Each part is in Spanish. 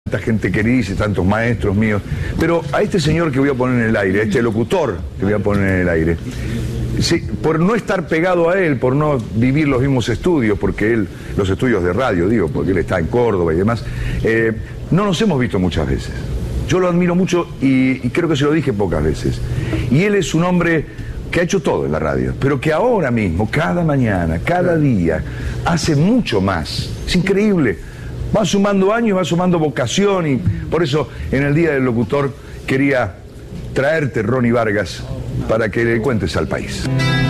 tanta gente querida, tantos maestros míos, pero a este señor que voy a poner en el aire, a este locutor que voy a poner en el aire, sí, por no estar pegado a él, por no vivir los mismos estudios, porque él, los estudios de radio, digo, porque él está en Córdoba y demás, no nos hemos visto muchas veces. Yo lo admiro mucho y creo que se lo dije pocas veces. Y él es un hombre que ha hecho todo en la radio, pero que ahora mismo, cada mañana, cada día, hace mucho más. Es increíble. Va sumando años, va sumando vocación y por eso en el Día del Locutor quería traerte, Ronnie Vargas, para que le cuentes al país.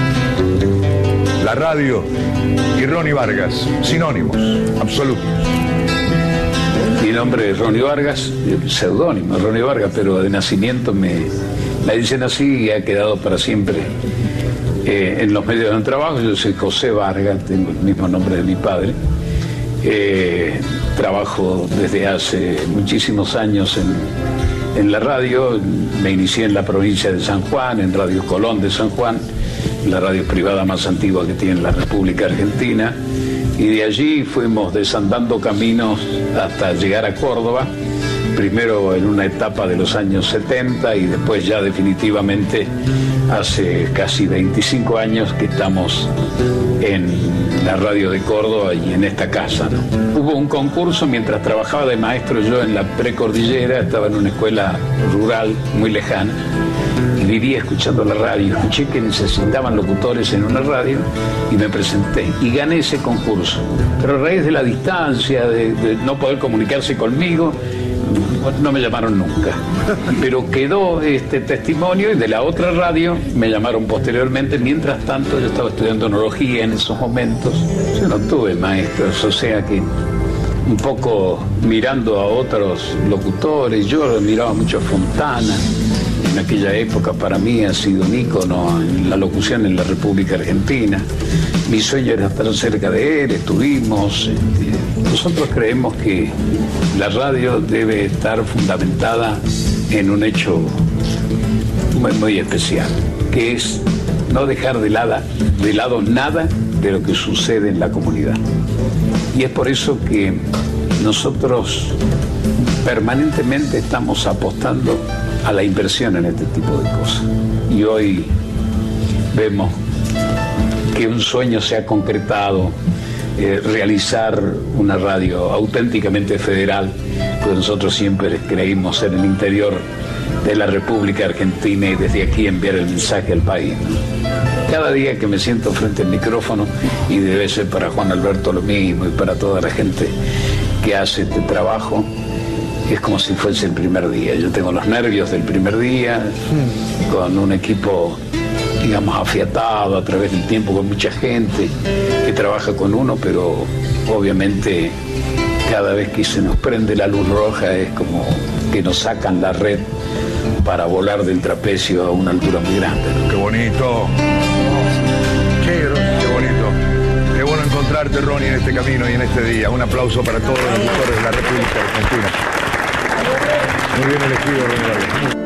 La radio y Ronnie Vargas, sinónimos, absolutos. Mi nombre es Ronnie Vargas, seudónimo Ronnie Vargas, pero de nacimiento me dicen así y ha quedado para siempre en los medios de trabajo. Yo soy José Vargas, tengo el mismo nombre de mi padre. Trabajo desde hace muchísimos años en la radio. Me inicié en la provincia de San Juan, en Radio Colón de San Juan, la radio privada más antigua que tiene la República Argentina, y de allí fuimos desandando caminos hasta llegar a Córdoba, primero en una etapa de los años 70 y después ya definitivamente hace casi 25 años que estamos en la radio de Córdoba y en esta casa, ¿no? Hubo un concurso mientras trabajaba de maestro yo en la precordillera, estaba en una escuela rural muy lejana y vivía escuchando la radio. Escuché que necesitaban locutores en una radio y me presenté y gané ese concurso. Pero a raíz de la distancia, de no poder comunicarse conmigo, no me llamaron nunca, pero quedó este testimonio y de la otra radio me llamaron posteriormente. Mientras tanto yo estaba estudiando enología en esos momentos, yo no tuve maestros, o sea que un poco mirando a otros locutores, yo miraba mucho a Fontana. En aquella época para mí ha sido un ícono en la locución en la República Argentina. Mi sueño era estar cerca de él, estuvimos. Nosotros creemos que la radio debe estar fundamentada en un hecho muy, muy especial, que es no dejar de lado nada de lo que sucede en la comunidad. Y es por eso que nosotros permanentemente estamos apostando a la inversión en este tipo de cosas. Y hoy vemos que un sueño se ha concretado, realizar una radio auténticamente federal, pues nosotros siempre creímos en el interior de la República Argentina y desde aquí enviar el mensaje al país, ¿no? Cada día que me siento frente al micrófono, y debe ser para Juan Alberto lo mismo y para toda la gente que hace este trabajo, es como si fuese el primer día. Yo tengo los nervios del primer día, con un equipo, digamos, afiatado a través del tiempo, con mucha gente que trabaja con uno, pero obviamente cada vez que se nos prende la luz roja es como que nos sacan la red para volar del trapecio a una altura muy grande, ¿no? ¡Qué bonito! ¡Qué bonito! Qué bueno encontrarte, Ronnie, en este camino y en este día. Un aplauso para todos los locutores de la República Argentina. Muy bien elegido, Ronnie Vargas.